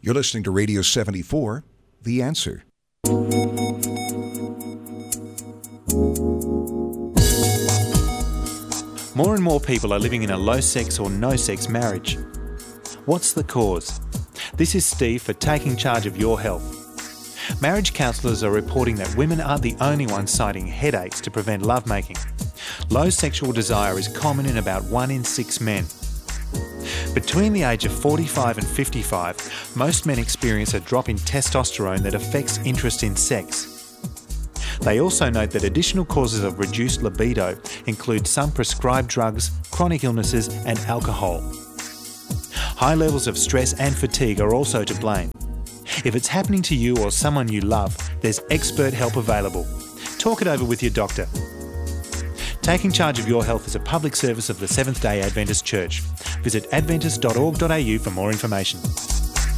You're listening to Radio 74, The Answer. More and more people are living in a low-sex or no-sex marriage. What's the cause? This is Steve for Taking Charge of Your Health. Marriage counsellors are reporting that women aren't the only ones citing headaches to prevent lovemaking. Low sexual desire is common in about 1 in 6 men. Between the age of 45 and 55, most men experience a drop in testosterone that affects interest in sex. They also note that additional causes of reduced libido include some prescribed drugs, chronic illnesses and alcohol. High levels of stress and fatigue are also to blame. If it's happening to you or someone you love, there's expert help available. Talk it over with your doctor. Taking Charge of Your Health is a public service of the Seventh-day Adventist Church. Visit adventist.org.au for more information.